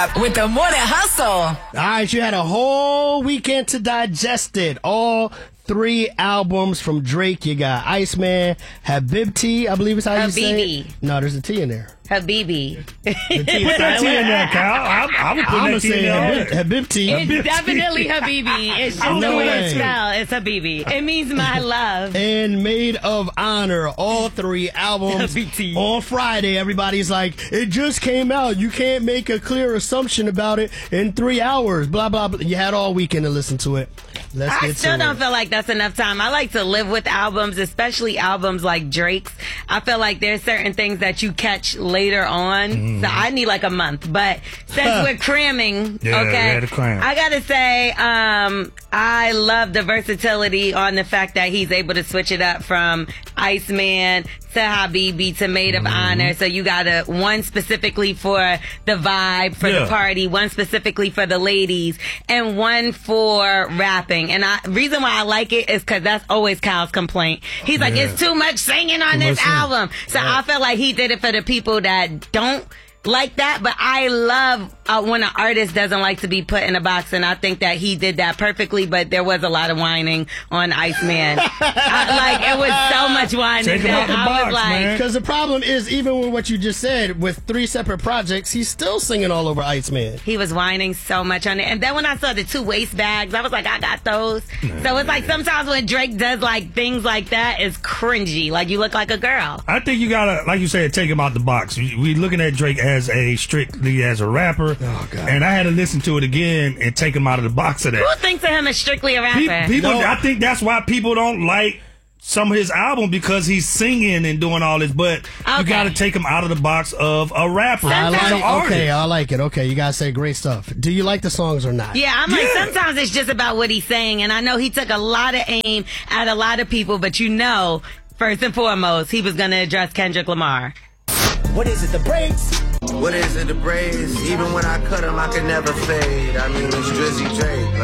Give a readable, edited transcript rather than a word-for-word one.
up with the Morning Hustle. All right, you had a whole weekend to digest it. All 3 albums from Drake. You got Iceman, Habibti, I believe is how you say it. No, there's a T in there. Habibi. Put that T in there, Kyle. I would put that T in there. Habibti. It's definitely Habibi. It's just the way it's spelled. It's Habibi. It means my love. And Maid of Honor, all 3 albums. On Friday, everybody's like, it just came out. You can't make a clear assumption about it in 3 hours. Blah, blah, blah. You had all weekend to listen to it. I still don't feel like that's enough time. I like to live with albums, especially albums like Drake's. I feel like there's certain things that you catch later on. So I need like a month. But since we're cramming, I gotta say, I love the versatility on the fact that he's able to switch it up from Iceman to Habibi to Maid of Honor. So you got one specifically for the vibe, for the party, one specifically for the ladies, and one for rapping. And reason why I like it is because that's always Kyle's complaint. He's like, it's too much singing on this album. So I feel like he did it for the people that don't like that, but I love when an artist doesn't like to be put in a box, and I think that he did that perfectly, but there was a lot of whining on Iceman. It was so much whining that I was like... Because the problem is, even with what you just said, with 3 separate projects, he's still singing all over Iceman. He was whining so much on it. And then when I saw the 2 waist bags, I was like, I got those. So it's like sometimes when Drake does like things like that, it's cringy. Like, you look like a girl. I think you gotta, like you said, take him out the box. We looking at Drake as a rapper. Oh, God. And I had to listen to it again and take him out of the box of that. Who thinks of him as strictly a rapper? I think that's why people don't like some of his album, because he's singing and doing all this, but you got to take him out of the box of a rapper. I like it. Okay, you guys say great stuff. Do you like the songs or not? Yeah, I'm like, sometimes it's just about what he's saying, and I know he took a lot of aim at a lot of people, but first and foremost, he was going to address Kendrick Lamar. What is it, the braids? What is it, the braids? Even when I cut them, I can never fade. I mean, it's Drizzy Drake.